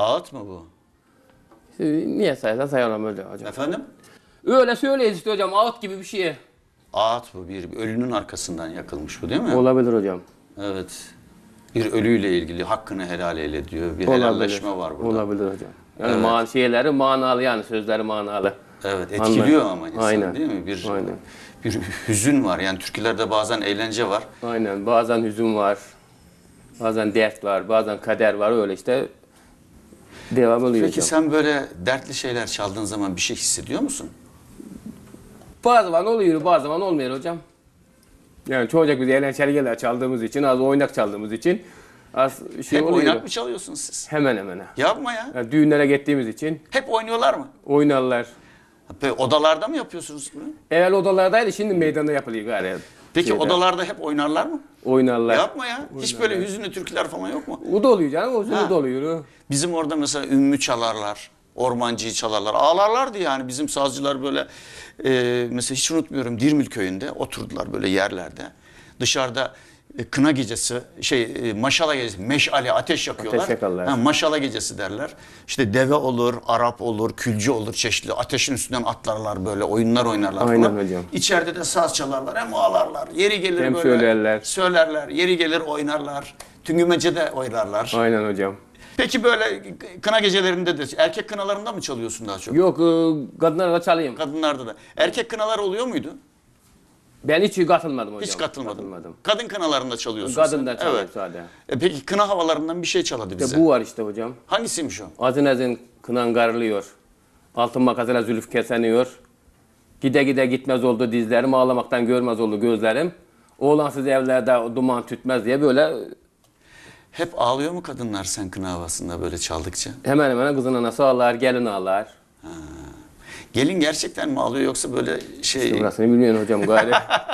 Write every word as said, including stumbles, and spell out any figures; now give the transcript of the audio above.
Ağıt mı bu? E, Niye sayarsan sayalım öyle hocam. Efendim? Öyle söyleyiz işte hocam, ağıt gibi bir şey. Ağıt bu. Bir ölünün arkasından yakılmış bu değil mi? Olabilir hocam. Evet. Bir ölüyle ilgili hakkını helal eyle diyor. Bir Olabilir. helalleşme var burada. Olabilir hocam. Yani Evet. man şeyleri manalı, yani sözleri manalı. Evet, etkiliyor Anladım. ama insan Aynen. değil mi? Bir Aynen. bir hüzün var. Yani türkülerde bazen eğlence var. Aynen. Bazen hüzün var. Bazen dert var. Bazen kader var. Öyle işte devam oluyor Peki hocam. sen böyle dertli şeyler çaldığın zaman bir şey hissediyor musun? Bazı zaman oluyor, bazı zaman olmuyor hocam. Yani çoğunca biz eğlenceli şeyler çaldığımız için, az oynak çaldığımız için az şey Hep oluyor. oynak mı çalıyorsunuz siz? Hemen hemen. Yapma ya. Yani düğünlere gittiğimiz için Hep oynuyorlar mı? oynarlar. Peki odalarda mı yapıyorsunuz bunu? Evvel odalardaydı, şimdi meydanda yapılıyor galiba. Peki Şeyde. odalarda hep oynarlar mı? Oynarlar. Yapma ya. Hiç böyle hüzünlü türküler falan yok mu? O da oluyor canım, o Ha. da oluyor. Bizim orada mesela ümmü çalarlar, ormancıyı çalarlar. Ağlarlardı yani bizim sazcılar böyle. E, mesela hiç unutmuyorum, Dirmil köyünde oturdular böyle yerlerde. Dışarıda e, kına gecesi, şey e, maşala gecesi, meşale, ateş yakıyorlar. Ateş yakarlar. Ha, maşala gecesi derler. İşte deve olur, Arap olur, külcü olur, çeşitli. Ateşin üstünden atlarlar böyle, oyunlar oynarlar Aynen falan. hocam. İçeride de saz çalarlar, hem ağlarlar. Yeri gelir Hem böyle söylerler. söylerler, yeri gelir oynarlar. Tüngümecede oynarlar. Aynen hocam. Peki böyle kına gecelerinde de erkek kınalarında mı çalıyorsun daha çok? Yok, e, kadınlara da çalayım. Kadınlarda da. Erkek kınalar oluyor muydu? Ben hiç katılmadım hocam. Hiç katılmadım. Katılmadım. Kadın kınalarında çalıyorsun Kadın da sen. çalıyor Evet. sadece. E peki kına havalarından bir şey çal hadi bize. İşte bu var işte hocam. Hangisiymiş o? Azın azın kınan garlıyor. Altın makasıyla zülüf keseniyor. Gide gide gitmez oldu dizlerim, ağlamaktan görmez oldu gözlerim. Oğlansız evlerde duman tütmez diye böyle Hep ağlıyor mu kadınlar sen kına havasında böyle çaldıkça? hemen hemen kızın anası ağlar, gelin ağlar. Gelin gerçekten mi ağlıyor yoksa böyle şey... Burasını bilmiyorum hocam galiba.